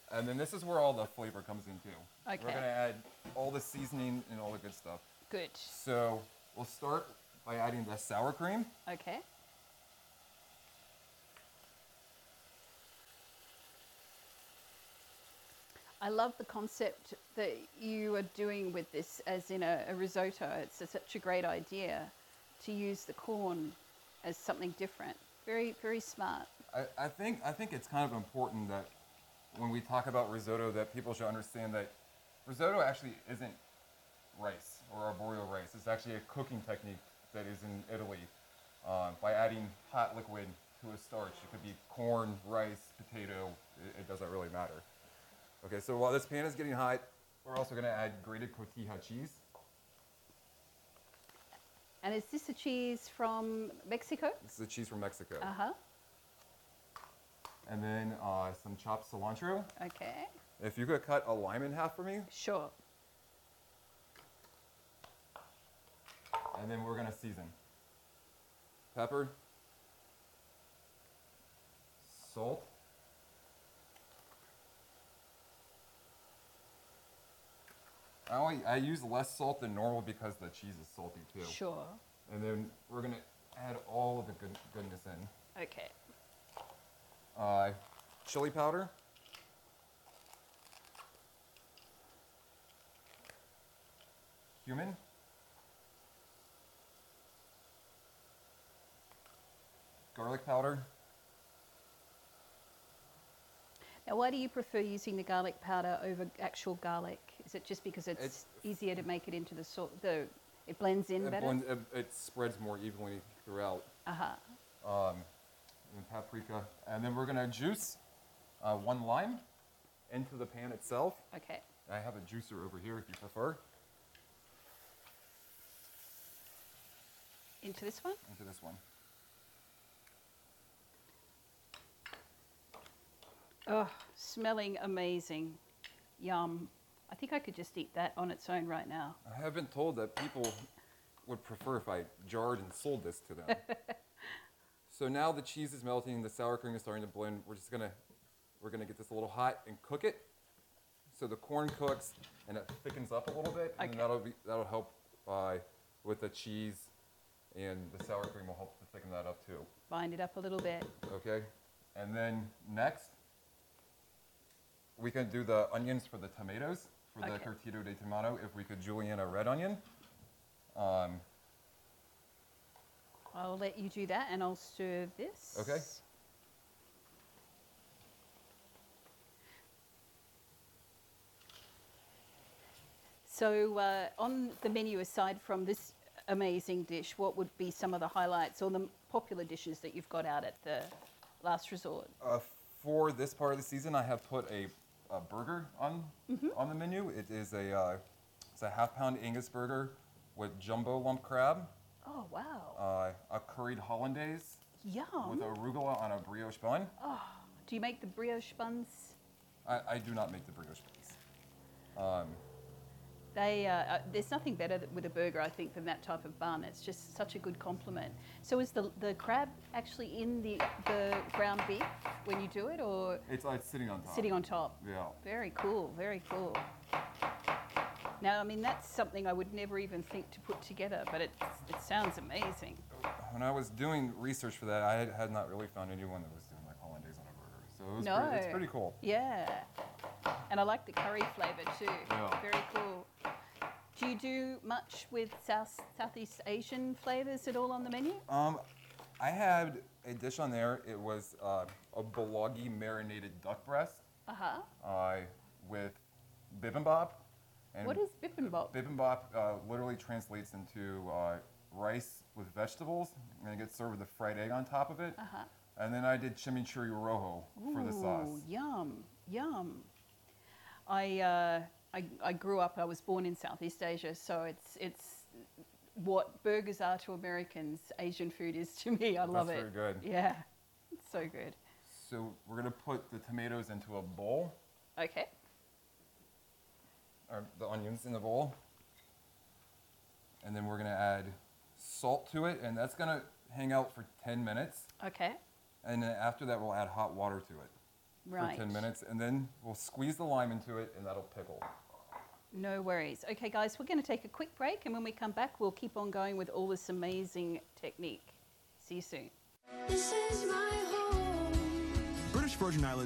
And then this is where all the flavor comes in too. Okay. We're gonna add all the seasoning and all the good stuff. Good. So we'll start by adding the sour cream. Okay. I love the concept that you are doing with this as in a risotto. It's such a great idea to use the corn as something different. Very, very smart. I think it's kind of important that when we talk about risotto that people should understand that risotto actually isn't rice or arboreal rice. It's actually a cooking technique that is in Italy by adding hot liquid to a starch. It could be corn, rice, potato. It doesn't really matter. Okay, so while this pan is getting hot, we're also going to add grated cotija cheese. And is this a cheese from Mexico? This is the cheese from Mexico. Uh-huh. And then some chopped cilantro. Okay. If you could cut a lime in half for me, Sure. and then we're going to season. Pepper, salt, I use less salt than normal because the cheese is salty too. Sure. And then we're gonna add all of the goodness in. Okay. Chili powder, cumin, garlic powder. Now, why do you prefer using the garlic powder over actual garlic? Is it just because it's easier to make it into the salt? It blends in better. It spreads more evenly throughout. Uh-huh. And paprika, and then we're gonna juice one lime into the pan itself. Okay. I have a juicer over here if you prefer. Into this one? Into this one. Oh, smelling amazing. Yum. I think I could just eat that on its own right now. I have been told that people would prefer if I jarred and sold this to them. So now the cheese is melting, the sour cream is starting to blend. We're gonna get this a little hot and cook it. So the corn cooks and it thickens up a little bit, and Okay. that'll help with the cheese, and the sour cream will help to thicken that up too. Bind it up a little bit. Okay, and then next we can do the onions for the tomatoes for the Okay. tortito de tomato. If we could julienne a red onion. I'll let you do that and I'll stir this. Okay. So, on the menu, aside from this amazing dish, what would be some of the highlights or the popular dishes that you've got out at the Last Resort? For this part of the season, I have put a burger on the menu. It's a half-pound Angus burger with jumbo lump crab, Oh, wow. a curried hollandaise Yum. with arugula on a brioche bun. Do you make the brioche buns? I do not make the brioche buns. There's nothing better with a burger, I think, than that type of bun. It's just such a good compliment. So is the crab actually in the ground beef when you do it, or It's sitting on top. sitting on top? Yeah. Very cool, very cool. Now, I mean, that's something I would never even think to put together, but it sounds amazing. When I was doing research for that, I had not really found anyone that was doing like hollandaise on a burger. So it's pretty cool. Yeah. And I like the curry flavour too. Yeah. Very cool. Do you do much with Southeast Asian flavours at all on the menu? I had a dish on there. It was a bulgogi marinated duck breast with bibimbap. And What is bibimbap? bibimbap literally translates into rice with vegetables, and it gets served with a fried egg on top of it. And then I did chimichurri rojo for the sauce. Yum, yum. I grew up. I was born in Southeast Asia, so it's what burgers are to Americans. Asian food is to me. I love That's it. very good. Yeah, it's so good. So we're gonna put the tomatoes into a bowl, Okay. or the onions in the bowl, and then we're gonna add salt to it, and that's gonna hang out for 10 minutes. Okay. And then after that, we'll add hot water to it. Right. for 10 minutes, and then we'll squeeze the lime into it, and that'll pickle. No worries. Okay, guys, we're going to take a quick break, and when we come back, we'll keep on going with all this amazing technique. See you soon. This is my home. British Virgin Islands